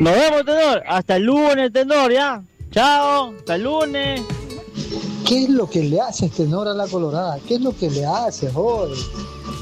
Nos vemos, tenor. Hasta el lunes, tenor, ya. Chao, hasta el lunes. ¿Qué es lo que le hace Tenor a la Colorada? ¿Qué es lo que le hace, joder?